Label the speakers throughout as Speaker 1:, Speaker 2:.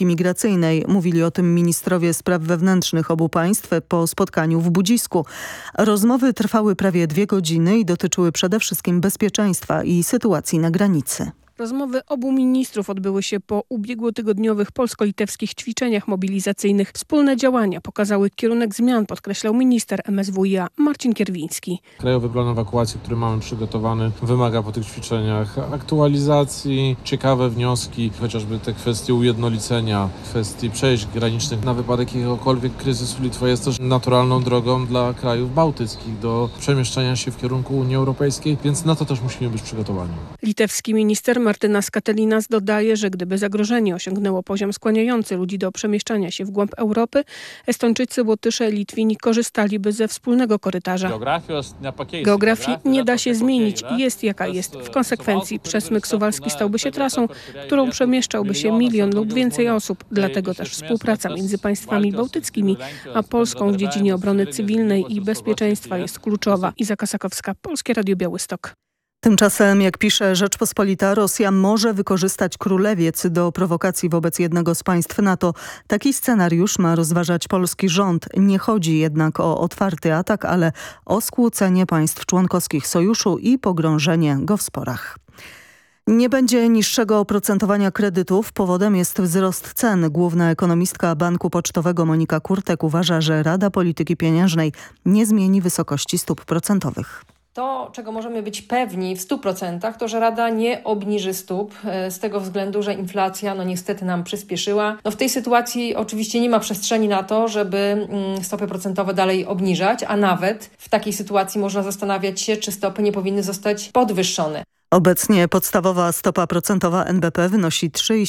Speaker 1: polityki migracyjnej. Mówili o tym ministrowie spraw wewnętrznych obu państw po spotkaniu w Budzisku. Rozmowy trwały prawie 2 godziny i dotyczyły przede wszystkim bezpieczeństwa i sytuacji na granicy.
Speaker 2: Rozmowy obu ministrów odbyły się po ubiegłotygodniowych polsko-litewskich ćwiczeniach mobilizacyjnych. Wspólne działania pokazały kierunek zmian, podkreślał minister MSWiA Marcin Kierwiński.
Speaker 3: Krajowy plan ewakuacji, który mamy przygotowany, wymaga po tych ćwiczeniach aktualizacji, ciekawe wnioski, chociażby te kwestie ujednolicenia, kwestii przejść granicznych na wypadek jakiegokolwiek kryzysu. Litwa jest też naturalną drogą dla krajów bałtyckich do przemieszczania się w kierunku Unii Europejskiej, więc na to też musimy być przygotowani.
Speaker 2: Litewski minister Martynas Katelinas dodaje, że gdyby zagrożenie osiągnęło poziom skłaniający ludzi do przemieszczania się w głąb Europy, Estończycy, Łotysze i Litwini korzystaliby ze wspólnego korytarza. Geografii nie da się zmienić i jest jaka jest. W konsekwencji przesmyk suwalski stałby się trasą, którą przemieszczałby się 1 000 000 lub więcej osób. Dlatego też współpraca między państwami bałtyckimi a Polską w dziedzinie obrony cywilnej i bezpieczeństwa jest kluczowa. Iza Kasakowska, Polskie Radio Białystok.
Speaker 1: Tymczasem, jak pisze Rzeczpospolita, Rosja może wykorzystać Królewiec do prowokacji wobec jednego z państw NATO. Taki scenariusz ma rozważać polski rząd. Nie chodzi jednak o otwarty atak, ale o skłócenie państw członkowskich sojuszu i pogrążenie go w sporach. Nie będzie niższego oprocentowania kredytów. Powodem jest wzrost cen. Główna ekonomistka Banku Pocztowego Monika Kurtek uważa, że Rada Polityki Pieniężnej nie zmieni wysokości stóp procentowych.
Speaker 4: To, czego możemy być pewni w 100%, to że Rada nie obniży stóp z tego względu, że inflacja niestety nam przyspieszyła. W tej sytuacji oczywiście nie ma przestrzeni na to, żeby stopy procentowe dalej obniżać, a nawet w takiej sytuacji można zastanawiać się, czy stopy nie powinny zostać podwyższone.
Speaker 1: Obecnie podstawowa stopa procentowa NBP wynosi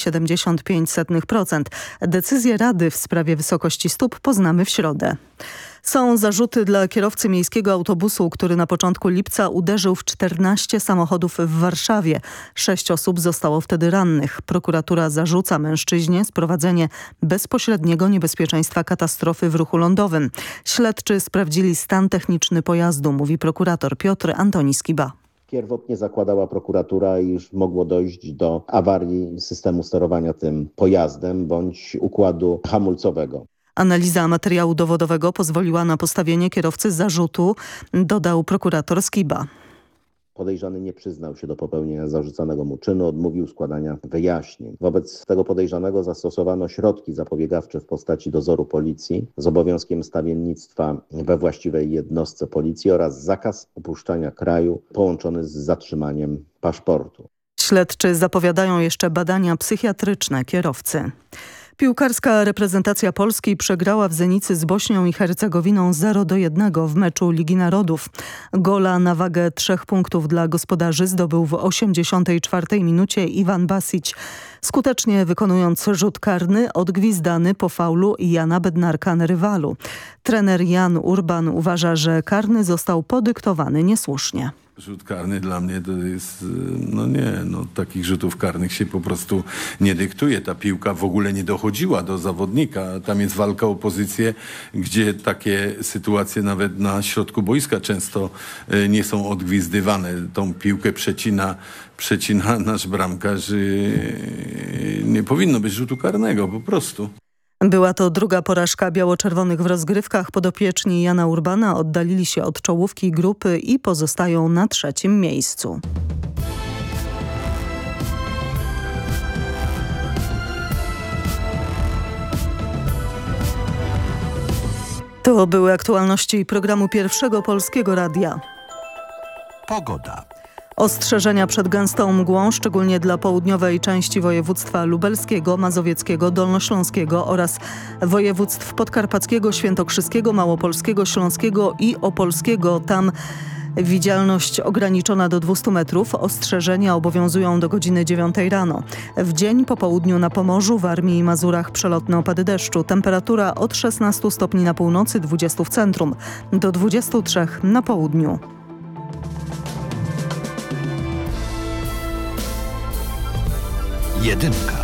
Speaker 1: 3,75%. Decyzję Rady w sprawie wysokości stóp poznamy w środę. Są zarzuty dla kierowcy miejskiego autobusu, który na początku lipca uderzył w 14 samochodów w Warszawie. 6 osób zostało wtedy rannych. Prokuratura zarzuca mężczyźnie sprowadzenie bezpośredniego niebezpieczeństwa katastrofy w ruchu lądowym. Śledczy sprawdzili stan techniczny pojazdu, mówi prokurator Piotr Antoni Skiba.
Speaker 5: Pierwotnie zakładała prokuratura, iż mogło dojść do awarii systemu sterowania tym pojazdem bądź układu hamulcowego.
Speaker 1: Analiza materiału dowodowego pozwoliła na postawienie kierowcy zarzutu, dodał prokurator Skiba.
Speaker 5: Podejrzany nie przyznał się do popełnienia zarzucanego mu czynu, odmówił składania wyjaśnień. Wobec tego podejrzanego zastosowano środki zapobiegawcze w postaci dozoru policji z obowiązkiem stawiennictwa we właściwej jednostce policji oraz zakaz opuszczania kraju połączony z zatrzymaniem paszportu.
Speaker 1: Śledczy zapowiadają jeszcze badania psychiatryczne kierowcy. Piłkarska reprezentacja Polski przegrała w Zenicy z Bośnią i Hercegowiną 0-1 w meczu Ligi Narodów. Gola na wagę 3 punktów dla gospodarzy zdobył w 84 minucie Iwan Basić, skutecznie wykonując rzut karny odgwizdany po faulu Jana Bednarka na rywalu. Trener Jan Urban uważa, że karny został podyktowany niesłusznie.
Speaker 6: Rzut karny dla mnie to jest, takich rzutów karnych się po prostu nie dyktuje. Ta piłka w ogóle nie dochodziła do zawodnika. Tam jest walka o pozycję, gdzie takie sytuacje nawet na środku boiska często nie są odgwizdywane. Tą piłkę przecina nasz bramkarz. Nie powinno być rzutu karnego po prostu.
Speaker 1: Była to druga porażka biało-czerwonych w rozgrywkach. Podopieczni Jana Urbana oddalili się od czołówki grupy i pozostają na 3. miejscu. To były aktualności programu Pierwszego Polskiego Radia.
Speaker 7: Pogoda.
Speaker 1: Ostrzeżenia przed gęstą mgłą, szczególnie dla południowej części województwa lubelskiego, mazowieckiego, dolnośląskiego oraz województw podkarpackiego, świętokrzyskiego, małopolskiego, śląskiego i opolskiego. Tam widzialność ograniczona do 200 metrów. Ostrzeżenia obowiązują do godziny 9 rano. W dzień po południu na Pomorzu, Warmii i Mazurach przelotne opady deszczu. Temperatura od 16 stopni na północy, 20 w centrum, do 23 na południu.
Speaker 7: Jedynka.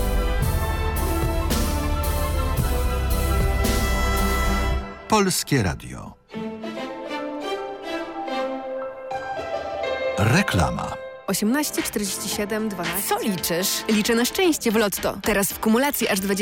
Speaker 7: Polskie Radio. Reklama.
Speaker 8: 18 47 12. Co liczysz? Liczę na szczęście w Lotto. Teraz w kumulacji aż 20